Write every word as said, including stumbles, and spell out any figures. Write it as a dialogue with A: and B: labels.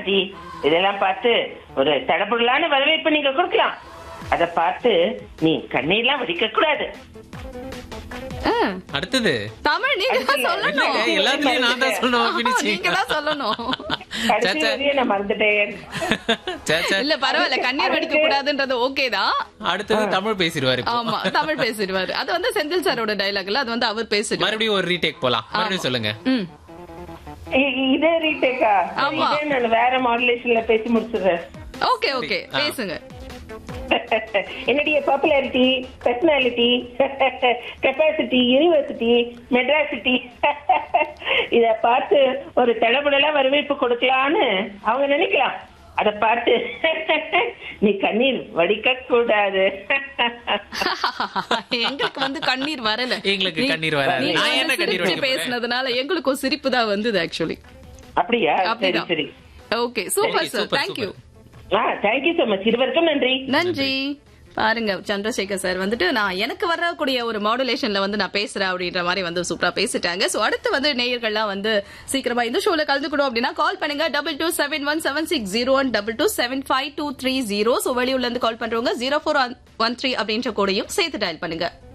A: மெட்ராசிட்டி இதெல்லாம் பார்த்து ஒரு தடபுடலான வரவேற்பு நீங்க கொடுக்கலாம். அத பார்த்து நீ கண்ணீர்லாம் வடிக்க கூடாது.
B: அடுத்தது
C: தமிழ் நீங்க தான் சொல்லணும்.
B: எல்லாத்துலயும் நான் தான் சொல்லணும்.
C: நீங்க தான் சொல்லணும்.
A: நான் மறந்துட்டேன்.
C: இல்ல பரவாயில்ல, கண்ணீர் வடிக்க கூடாதுன்றது ஓகே தான்.
B: அடுத்தது தமிழ் பேசிடுவாரு.
C: ஆமா, தமிழ் பேசிடுவாரு. அது வந்து செந்தில் சாரோட டைலாக்ல அது வந்து அவர் பேசிடுவாரு.
B: மறுபடியும் ஒரு ரீடேக் போலாம். மறுபடியும் சொல்லுங்க.
A: இதே ரீடேக்கா? நான் வேற மாடுலேஷன்ல பேசி முடிச்சிடுறேன்.
C: ஓகே ஓகே பேசுங்க.
A: என்னுடைய popularity, personality, capacity, university, Madras City இத பார்த்து ஒரு தளபடலா வரவேற்பு கொடுக்கலான்னு அவங்க நினைக்கலாம். அத பார்த்து நீ கண்ணீர் வடிக்க கூடாது.
C: எங்களுக்கு வந்து கண்ணீர் வரல.
B: எங்களுக்கு கண்ணீர் வரல. நான் என்ன கண்ணீர் வடிக்க
C: பேசினதுனால எங்களுக்கு ஒரு சிரிப்பு தான் வந்தது ஆக்சுவலி.
A: அப்படியா? சரி சரி.
C: Okay super sir. Thank you.
A: Thank you so much. இருவருக்கும் நன்றி.
C: நன்றி. பாருங்க சந்திரசேகர் சார் வந்துட்டு நான் எனக்கு வரக்கூடிய ஒரு மாடுலேஷன்ல வந்து நான் பேசுறேன் அப்படின்ற மாதிரி வந்து சூப்பரா பேசிட்டாங்க. சோ அடுத்து வந்து நேயர்கள்லாம் வந்து சீக்கிரமா இந்த ஷோல கலந்துக்கணும் அப்படின்னா கால் பண்ணுங்க double two seven one seven six zero one double two seven five two three zero. So வெளியூர்ல இருந்து கால் பண்றவங்க ஜீரோ ஃபோர் ஒன் த்ரீ அப்படின்ற கோடையும் சேர்த்து டயல் பண்ணுங்க.